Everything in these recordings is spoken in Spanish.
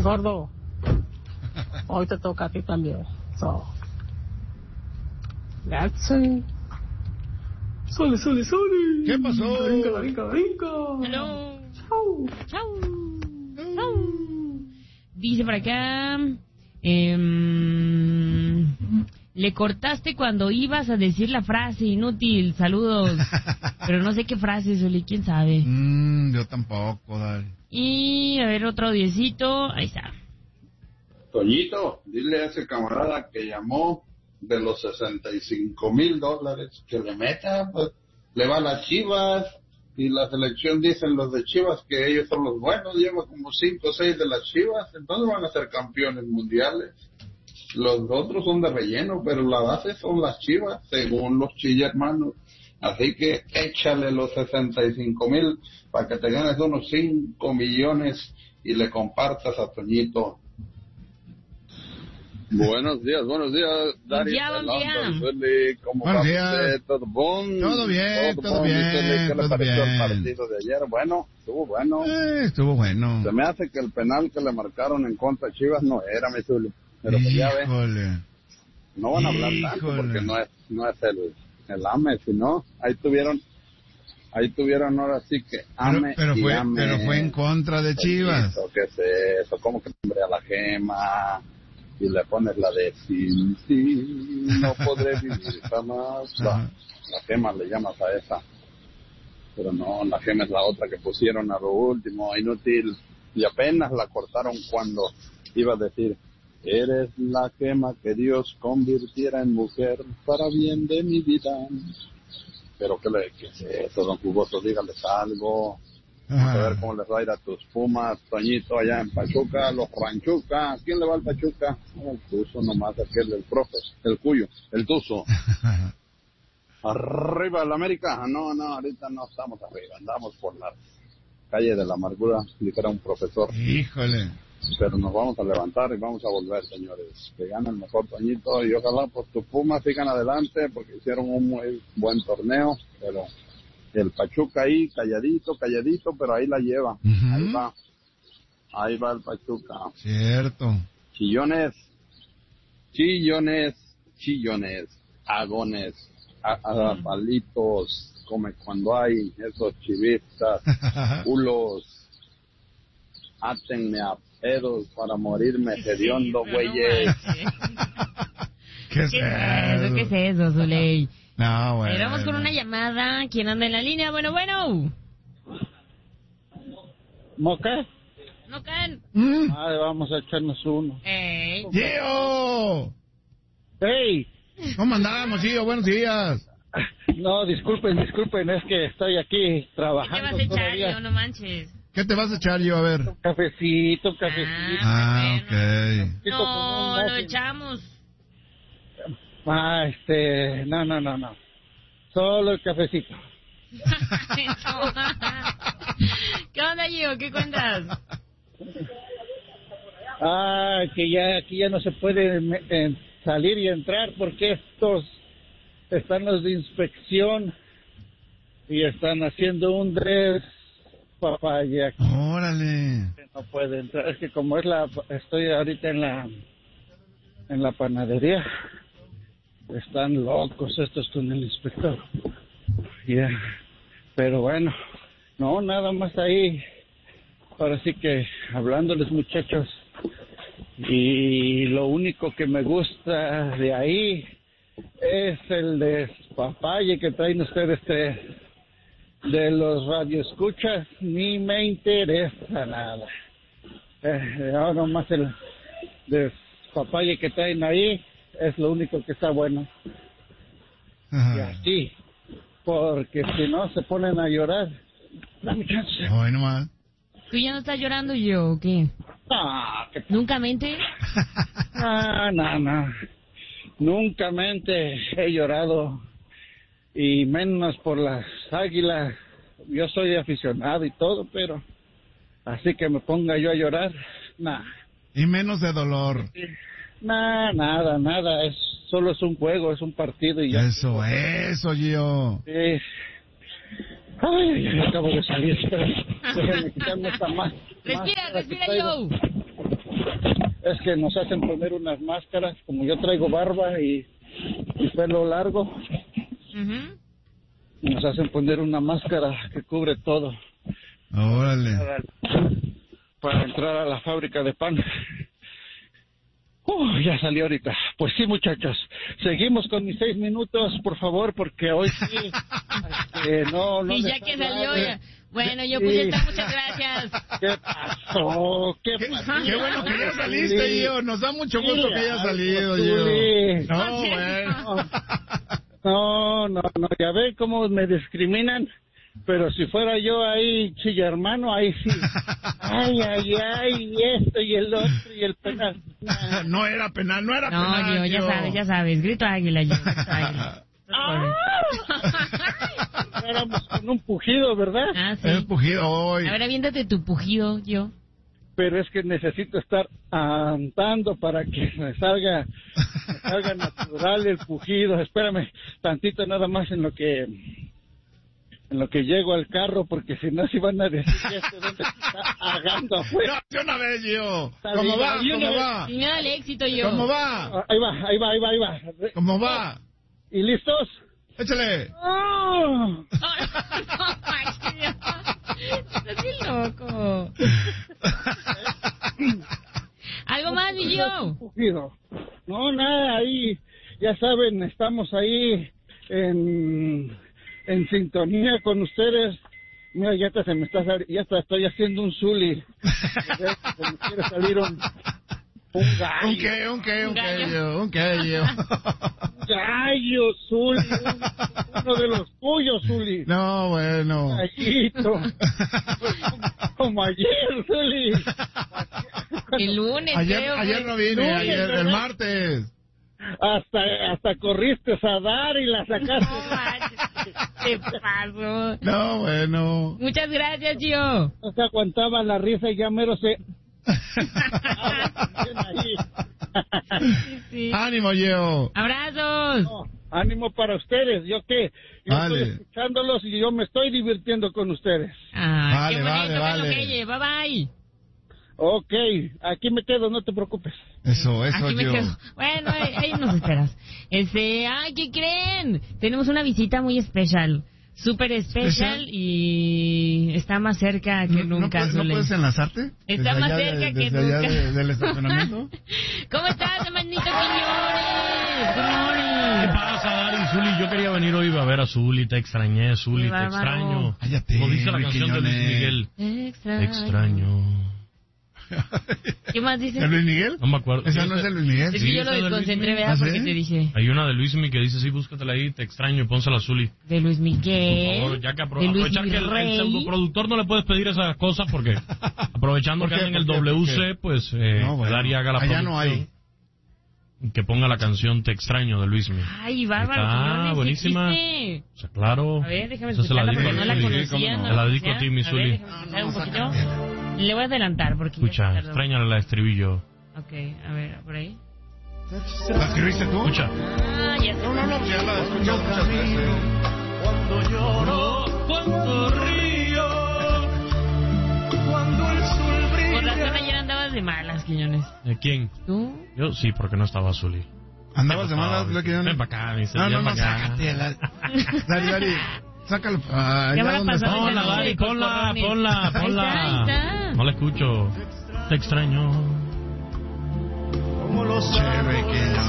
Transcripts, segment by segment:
Gordo, hoy te toca a ti también. So, that's it. Sole. ¿Qué pasó? Brinca. Hello. Chau. Chau. Dice por acá, le cortaste cuando ibas a decir la frase, inútil, saludos. Pero no sé qué frase, Zuli, quién sabe. Yo tampoco, dale. Y a ver, otro diecito, ahí está. Toñito, dile a ese camarada que llamó de los $65,000 que le meta, pues, le va a las Chivas, y la selección dicen los de Chivas que ellos son los buenos, lleva como 5 o 6 de las Chivas, entonces van a ser campeones mundiales. Los otros son de relleno, pero la base son las Chivas, según los Chilla hermanos. Así que échale los 65,000 para que te ganes unos 5 millones y le compartas a Toñito. Buenos días, Dari. Buen día. ¿Cómo Buenos va días. usted? ¿Todo bien? Todo bien. ¿Qué le Todo pareció el bien. partido de ayer? Bueno, estuvo bueno. Estuvo bueno. Se me hace que el penal que le marcaron en contra de Chivas no era, mi Zuli. Pero pues ya ve, Híjole. no van a hablar tanto porque no es el AME, sino ahí tuvieron ahora sí que AME pero fue AME. en contra de Chivas. ¿Qué es eso? ¿Cómo que nombre a la Gema? Y le pones la de sin ti no podré vivir jamás. La Gema le llamas a esa. Pero no, la Gema es la otra que pusieron a lo último, inútil. Y apenas la cortaron cuando iba a decir: eres la Gema que Dios convirtiera en mujer para bien de mi vida. Pero ¿qué es eso, don Jugoso? Dígales algo. A ver cómo les va a ir a tus Pumas, Toñito, allá en Pachuca, los Ranchuca. ¿Quién le va al Pachuca? El Tuzo nomás, aquel del profe, el Cuyo, el Tuzo. Arriba el América. No, ahorita no estamos arriba, andamos por la calle de la amargura, dijera un profesor. Híjole. Pero nos vamos a levantar y vamos a volver, señores. Que gane el mejor, Toñito, y ojalá pues tus Pumas sigan adelante porque hicieron un muy buen torneo, pero el Pachuca ahí calladito, pero ahí la lleva. Uh-huh. Ahí va el Pachuca. Cierto. Chillones, agones, palitos, come cuando hay esos chivistas, culos, átenme a pedos para morirme hediondo, güeyes. ¿Qué es eso? ¿Qué es eso, Zuley? No, bueno. Vamos con una llamada. ¿Quién anda en la línea? Bueno. ¿Moca? No caen. Vamos a echarnos uno. ¡Ey! ¡Gio! ¡Ey! ¿Cómo andamos, Gio? Buenos días. No, disculpen, es que estoy aquí trabajando. ¿Qué te vas a echar, Gio? No manches. ¿Qué te vas a echar, Gio? A ver. Un cafecito. Ok. No, lo echamos. No. Solo el cafecito. ¿Qué onda, Gio? ¿Qué cuentas? Que aquí ya no se puede salir y entrar porque estos están los de inspección y están haciendo un papaya. Órale. No puede entrar, es que como estoy ahorita en la panadería, están locos estos con el inspector. Yeah. Pero bueno, no, nada más ahí. Ahora sí que hablándoles, muchachos, y lo único que me gusta de ahí es el despapalle que traen ustedes de los radioescuchas. Ni me interesa nada. Ahora nomás el despapalle que traen ahí es lo único que está bueno. Y así, porque si no se ponen a llorar. Dame chance. Hoy nomás. ¿Tú ya no estás llorando, yo o qué? ¿Nunca mente? No. Nunca mente he llorado. Y menos por las Águilas. Yo soy aficionado y todo, pero así que me ponga yo a llorar, nada. Y menos de dolor. Nada. Solo es un juego, es un partido y ya. Eso, Gio. Sí. Ay, acabo de salir. Déjenme quitarme esta más. Respira, Joe. es que nos hacen poner unas máscaras, como yo traigo barba y pelo largo, Ujú. nos hacen poner una máscara que cubre todo Órale. para entrar a la fábrica de pan. Ya salió ahorita. Pues sí, muchachos, seguimos con mis 6 minutos, por favor, porque hoy sí, no Y me ya que está salió, grave. ya. Bueno, yo Sí. pues ya está, muchas gracias. ¿Qué pasó? ¿Qué pasó? Qué bueno que ya saliste, Gio. Nos da mucho gusto que hayas salido, Zuli. Gio. No, bueno. No, ya ven cómo me discriminan, pero si fuera yo ahí, chilla hermano, ahí sí. Ay, y esto y el otro y el penal. No era penal, no era No, penal. Gio, Gio. ya sabes, grito águila, Gio, grito águila. Éramos con un pujido, ¿verdad? Ah, sí. Es pujido hoy. A ver, aviéntate tu pujido, Gio. Pero es que necesito estar andando para que me salga natural el pujido. Espérame tantito nada más en lo que llego al carro, porque si no, si van a decir que dónde está agando afuera. No, de una vez, Gio. Está ¿Cómo bien, va? de una ¿Cómo vez. va? Y dale éxito, Gio. ¿Cómo va? Ahí va. ¿Cómo va? ¿Y listos? Échale. No, Max, Gio. Estás bien loco. ¿Algo más, mi Gio? Pujido. No, nada, ahí, ya saben, estamos ahí en sintonía con ustedes. Mira, ya hasta estoy haciendo un Zuli. Se me quiere salir un gallo. Un qué, Gio. Gallo, Zuli. Uno de los tuyos, Zuli. No, bueno. Gallito. Como ayer, Zuli. El lunes, Ayer creo. no vine, Lunes, ayer, el ¿verdad? martes. Hasta corriste a dar y la No sacaste. manches, ¿qué pasó? No, bueno. Muchas gracias, Gio. No se aguantaba la risa y ya mero se... Sí. Ánimo, Gio. Abrazos. No, ánimo para ustedes. ¿Yo qué? Yo Vale. estoy escuchándolos y yo me estoy divirtiendo con ustedes. Ah, qué Vale, bonito, vale. Carlos Keye. Bye, bye. Ok, aquí me quedo, no te preocupes. Eso, Aquí me Gio. quedo. Bueno, ahí nos esperas. Ay, ¿qué creen? Tenemos una visita muy especial. Súper especial y está más cerca que nunca. ¿No Zuli. puedes enlazarte? Está Desde más allá cerca que desde allá nunca. del estacionamiento. ¿Cómo estás, hermanito Quiñones? Good morning. ¿Qué pasa, Dari? Zuli, yo quería venir hoy a ver a Zuli, te extrañé, Zuli, Qué te bárbaro. extraño. Cállate, Como dice la Luis canción de Luis Quiñones. Miguel, Extraño. te extraño. ¿Qué más dices? ¿El Luis Miguel? No me acuerdo. ¿Esa no es el Luis Miguel? Es Sí, que yo lo esa es de Luis desconcentré, Miguel. ¿verdad? ¿Ah, Porque sí? te dije Hay una de Luis Miguel que dice, sí, búscatela ahí, te extraño, y pónsela a Zuli. de Luis Por Miguel. favor, ya que de Luis aprovechar que el Mirrey. pseudoproductor no le puedes pedir esas cosas porque aprovechando ¿Por que qué? anda en el ¿Por qué? WC, ¿Por qué? pues No, bueno, Dari haga la allá no hay. producción. Que ponga la canción Te extraño de Luis Miguel. Ay, bárbaro. Está Quiñones, ¿sí buenísima. existe? O sea, claro. A ver, déjame Esa se la escucharla dedico porque a no la Zuli. conocía. ¿cómo no? no Te la la dedico a ti, mi conocía. Zuli. A ver, déjame escuchar un poquito. Le voy a adelantar porque ya Escucha, se tardó. extrañale la estribillo. Ok, a ver, por ahí. ¿La escribiste tú? Escucha. Ah, ya sé. No, ya la he escuchado muchas veces. Cuando lloro, cuando río, cuando el sol brilla. Por razón ayer andabas de malas, Quiñones. ¿Quién? ¿Tú? Yo sí, porque no estaba Zuli. ¿Andabas de malas, Luis Quiñones? Ven para acá, me dice. No, ven pa' acá. sácate. Dari, sácalo. Ya me Allá la donde pasaron. está. Ponla, Dari, ponla. Ahí está. No la escucho. Te extraño. Chévere,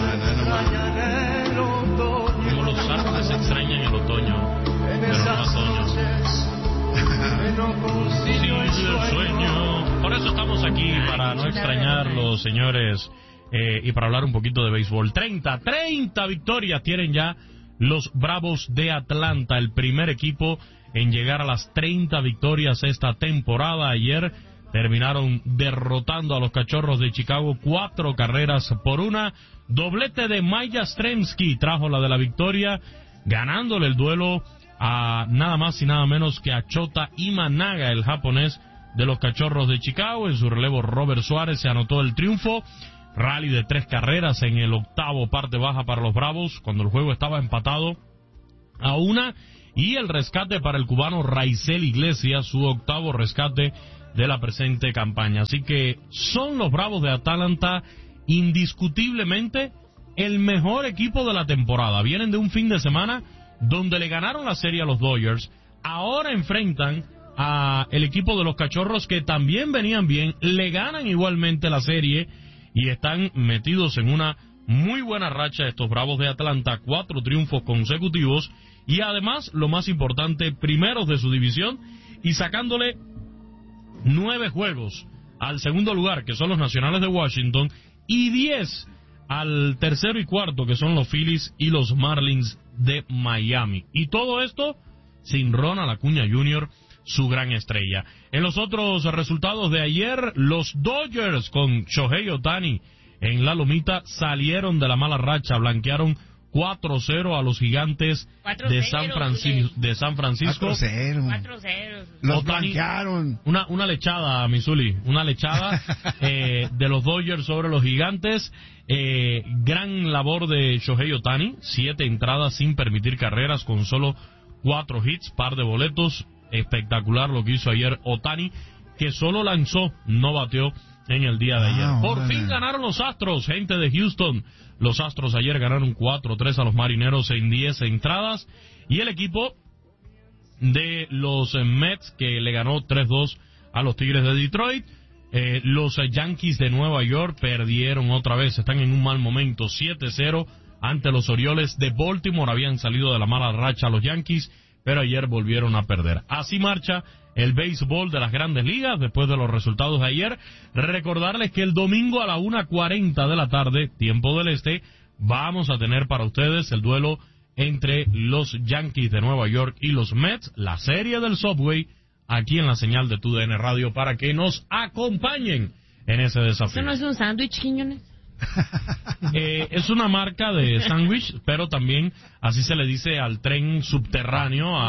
Como los árboles extrañan el otoño, pero no otoño. Sí, el sueño. Por eso estamos aquí, para no extrañarlos, señores, y para hablar un poquito de béisbol. 30 victorias tienen ya los Bravos de Atlanta, el primer equipo en llegar a las 30 victorias esta temporada. Ayer terminaron derrotando a los Cachorros de Chicago 4-1. Doblete de Maya Stremski trajo la de la victoria, ganándole el duelo a nada más y nada menos que a Chota Imanaga, el japonés de los Cachorros de Chicago. En su relevo, Robert Suárez se anotó el triunfo. Rally de 3 carreras en el octavo, parte baja para los Bravos, cuando el juego estaba empatado a 1. Y el rescate para el cubano Raisel Iglesias, su octavo rescate de la presente campaña. Así que son los Bravos de Atlanta indiscutiblemente el mejor equipo de la temporada. Vienen de un fin de semana donde le ganaron la serie a los Dodgers. Ahora enfrentan a el equipo de los Cachorros, que también venían bien, le ganan igualmente la serie y están metidos en una muy buena racha estos Bravos de Atlanta, 4 triunfos consecutivos y además, lo más importante, primeros de su división y sacándole 9 juegos al segundo lugar, que son los Nacionales de Washington, y 10 al tercero y cuarto, que son los Phillies y los Marlins de Miami. Y todo esto sin Ronald Acuña Jr., su gran estrella. En los otros resultados de ayer, los Dodgers con Shohei Ohtani en la lomita salieron de la mala racha, blanquearon 4-0 a los Gigantes de San Francisco. 4-0. Los Ohtani, blanquearon. Una lechada, Missouri, una lechada de los Dodgers sobre los Gigantes. Gran labor de Shohei Ohtani, 7 entradas sin permitir carreras con solo 4 hits, par de boletos. Espectacular lo que hizo ayer Ohtani, que solo lanzó, no bateó en el día de ayer. Por fin ganaron los Astros, gente de Houston. Los Astros ayer ganaron 4-3 a los Marineros en 10 entradas. Y el equipo de los Mets, que le ganó 3-2 a los Tigres de Detroit. Los Yankees de Nueva York perdieron otra vez, están en un mal momento, 7-0 ante los Orioles de Baltimore. Habían salido de la mala racha los Yankees, pero ayer volvieron a perder. Así marcha el béisbol de las Grandes Ligas después de los resultados de ayer. Recordarles que el domingo a la 1:40 de la tarde, tiempo del este, vamos a tener para ustedes el duelo entre los Yankees de Nueva York y los Mets, la serie del Subway, aquí en la señal de TUDN Radio, para que nos acompañen en ese desafío. ¿Eso no es un sándwich, Quiñones? Es una marca de sándwich, pero también así se le dice al tren subterráneo,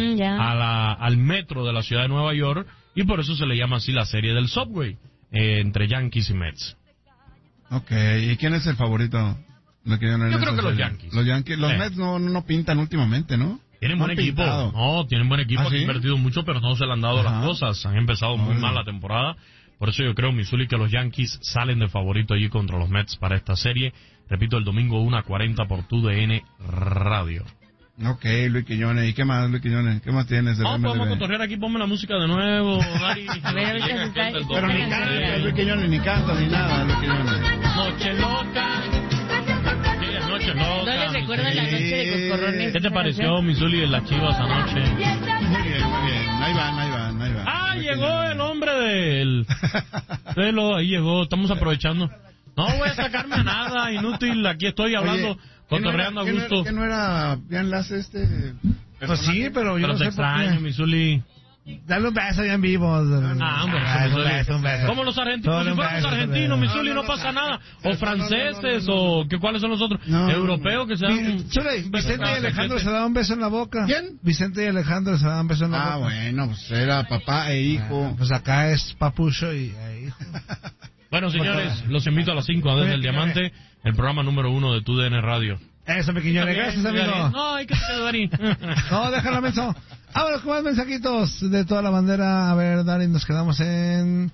al metro de la ciudad de Nueva York, y por eso se le llama así la serie del Subway, entre Yankees y Mets. Ok, ¿y quién es el favorito? Yo creo que los Yankees. Los Mets no pintan últimamente, ¿no? Tienen buen equipo. No, tienen buen equipo, han invertido mucho, pero no se le han dado las cosas. Han empezado muy mal la temporada. Por eso yo creo, Missouri, que los Yankees salen de favorito allí contra los Mets para esta serie. Repito, el domingo 1:40 por TUDN Radio. Ok, Luis Quiñones. ¿Y qué más, Luis Quiñones? ¿Qué más tienes? Vamos a cotorrear aquí, ponme la música de nuevo, Dari. Pero ni canta, Luis Quiñones, ni canta, ni nada, Luis Quiñones. Noche loca. Noche loca. ¿No les recuerdan la noche de Coscorrones? ¿Qué te pareció, Missouri, en las Chivas anoche? Muy bien. Ahí van. Llegó el hombre del pelo, ahí llegó, estamos aprovechando. No voy a sacarme a nada, inútil, aquí estoy hablando, cotorreando a gusto. ¿Que no era bien enlace Pues sí, pero yo no sé por extraño, Missouri. Dale un beso ya en vivo. Un beso. Como los argentinos, si fuéramos argentinos, Missouri, no pasa nada. O franceses, o ¿cuáles son los otros? Europeos que sean. Vicente y Alejandro se daban un beso en la boca. ¿Quién? Vicente y Alejandro se daban un beso en la boca. Bueno, pues era papá e hijo. Pues acá es papucho y hijo. Bueno, señores, los invito a las 5 desde el Diamante, el programa número 1 de TUDN Radio. Eso, Quiñones, gracias, amigo. No, hay que hacer, Dani. No, déjalo, menso. Vámonos con más mensajitos de toda la bandera. A ver, Dani, nos quedamos en...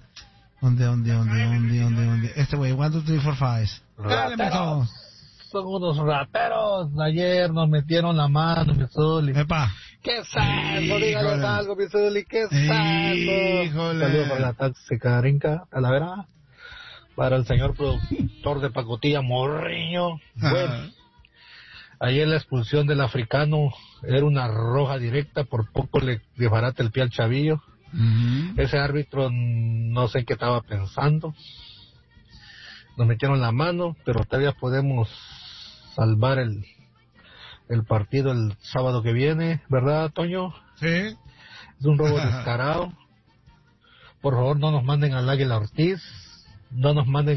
¿Dónde? Este güey, 1, 2, 3, 4, 5. Dale, menso. Son unos rateros. Ayer nos metieron la mano, Missouri. Epa. ¡Qué santo! Dígales algo, Missouri. ¡Qué santo! Híjole. Saludos para la tóxica Rinca, a la vera. Para el señor productor de pacotilla, Morriño. Bueno. Ayer la expulsión del africano era una roja directa, por poco le desbarata el pie al chavillo. Ese árbitro no sé qué estaba pensando. Nos metieron la mano, pero todavía podemos salvar el partido el sábado que viene, ¿verdad, Toño? Sí. Es un robo descarado. Por favor, no nos manden al Águila Ortiz, no nos manden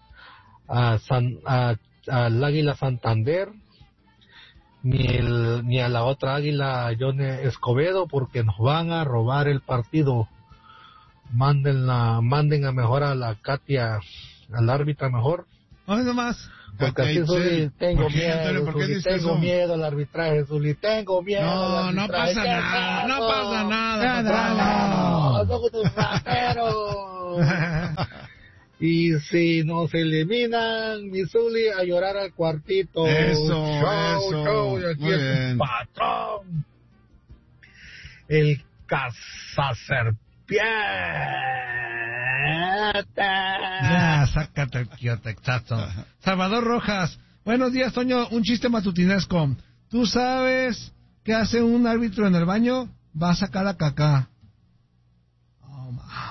al Águila Santander, ni a la otra águila John Escobedo, porque nos van a robar el partido. Manden a mejor a la Katia, al árbitra mejor. No, nomás. Porque así Zuli, tengo miedo al arbitraje, Zuli, tengo miedo al arbitraje. No pasa nada. tampoco tus rateros. Y si nos eliminan, Missouri a llorar al cuartito. Eso. Y aquí Muy es bien. un patrón. El cazaserpiente. Ya, sácate el Kioteksazo. Salvador Rojas. Buenos días, Toño. Un chiste matutinesco. ¿Tú sabes qué hace un árbitro en el baño? Va a sacar a caca. Oh,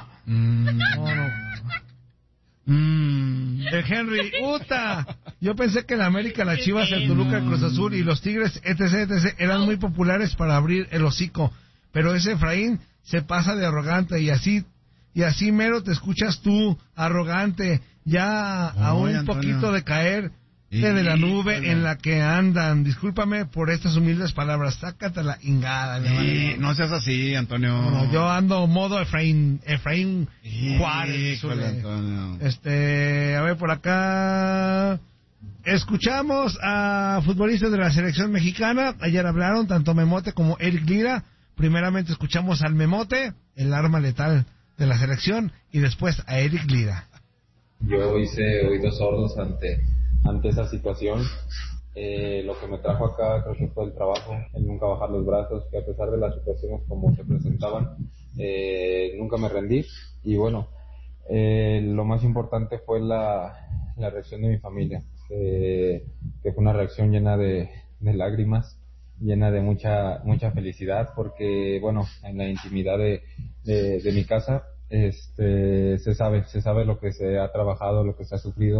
El Henry, ¡uta! Yo pensé que el América, la Chivas, el Toluca, el Cruz Azul y los Tigres, etc. eran muy populares para abrir el hocico. Pero ese Efraín se pasa de arrogante y así mero te escuchas tú, arrogante, ya a un Antonio. poquito de caer de la nube en la que andan. Discúlpame por estas humildes palabras, sácate la ingada. No seas así, Antonio. No, yo ando modo Efraín Juárez. Híjole, Antonio. A ver, por acá escuchamos a futbolistas de la selección mexicana. Ayer hablaron tanto Memote como Eric Lira. Primeramente escuchamos al Memote, el arma letal de la selección, y después a Eric Lira. Yo hice oídos sordos ante esa situación. Lo que me trajo acá creo que fue el trabajo, el nunca bajar los brazos, que a pesar de las situaciones como se presentaban, nunca me rendí. Y bueno, lo más importante fue la reacción de mi familia, que fue una reacción llena de lágrimas, llena de mucha felicidad, porque bueno, en la intimidad de mi casa se sabe lo que se ha trabajado, lo que se ha sufrido,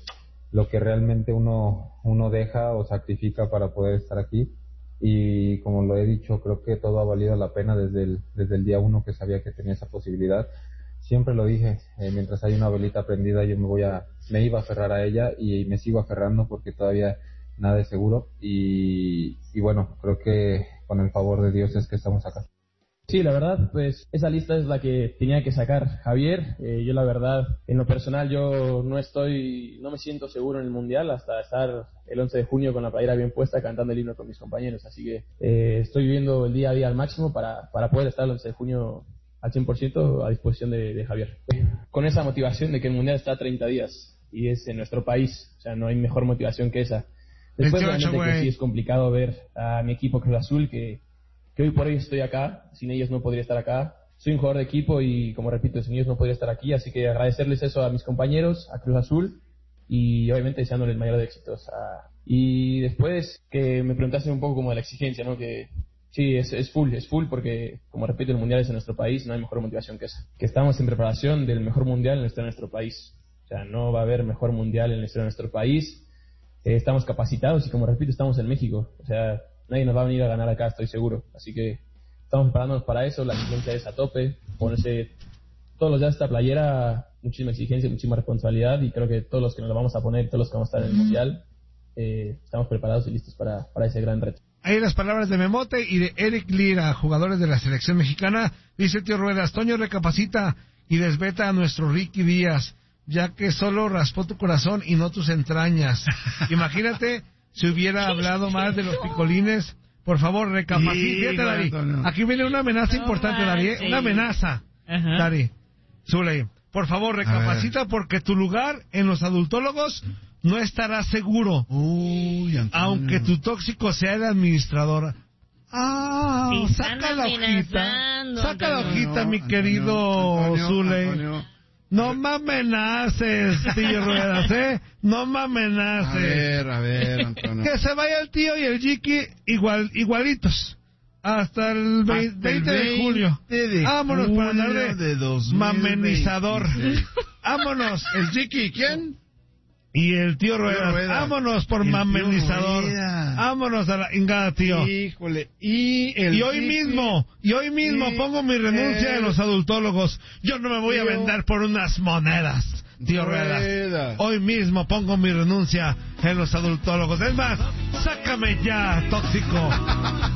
lo que realmente uno deja o sacrifica para poder estar aquí. Y como lo he dicho, creo que todo ha valido la pena desde el día uno que sabía que tenía esa posibilidad. Siempre lo dije, mientras hay una velita prendida yo me iba a aferrar a ella, y me sigo aferrando porque todavía nada es seguro, y bueno, creo que con el favor de Dios es que estamos acá. Sí, la verdad, pues esa lista es la que tenía que sacar Javier. Yo la verdad, en lo personal, yo no me siento seguro en el Mundial hasta estar el 11 de junio con la playera bien puesta cantando el himno con mis compañeros. Así que estoy viviendo el día a día al máximo para poder estar el 11 de junio al 100% a disposición de Javier. Con esa motivación de que el Mundial está a 30 días y es en nuestro país, o sea, no hay mejor motivación que esa. Después, obviamente, que sí es complicado ver a mi equipo Cruz Azul, que hoy por hoy estoy acá, sin ellos no podría estar acá. Soy un jugador de equipo y, como repito, sin ellos no podría estar aquí, así que agradecerles eso a mis compañeros, a Cruz Azul, y obviamente deseándoles el mayor de éxitos. Y después que me preguntaste un poco como de la exigencia, ¿no? Que sí, es full, porque, como repito, el Mundial es en nuestro país, no hay mejor motivación que esa. Que estamos en preparación del mejor Mundial en la historia de nuestro país. O sea, no va a haber mejor Mundial en la historia de nuestro país. Estamos capacitados y, como repito, estamos en México. O sea, nadie nos va a venir a ganar acá, estoy seguro. Así que estamos preparándonos para eso. La exigencia es a tope. Ponerse todos los días esta playera, muchísima exigencia, muchísima responsabilidad. Y creo que todos los que nos la vamos a poner, todos los que vamos a estar en el Mundial, estamos preparados y listos para ese gran reto. Ahí las palabras de Memote y de Eric Lira, jugadores de la selección mexicana. Dice Tío Ruedas: Toño, recapacita y desveta a nuestro Ricky Díaz, ya que solo raspó tu corazón y no tus entrañas. Imagínate si hubiera hablado más de los picolines. Por favor, recapacita, Dari. Aquí viene una amenaza importante, Dari, ¿eh? Una amenaza. Dari, Zuley, por favor, recapacita, porque tu lugar en los adultólogos no estará seguro. Aunque tu tóxico sea el administrador. Saca la hojita. Saca la hojita, mi querido Zuley. No me amenaces, tío Ruedas, No me amenaces. A ver, Antonio. Que se vaya el tío y el Jiki igualitos. Hasta el 20 de julio. Vámonos para andar de mamenizador. Vámonos. ¿El Jiki quién? Y el tío Ruedas. Vámonos por mamenizador. Vámonos a la ingada, tío. Híjole. Y hoy mismo pongo mi renuncia en los adultólogos. Yo no me voy a vender por unas monedas, tío Ruedas. Hoy mismo pongo mi renuncia en los adultólogos. Es más, sácame ya, tóxico.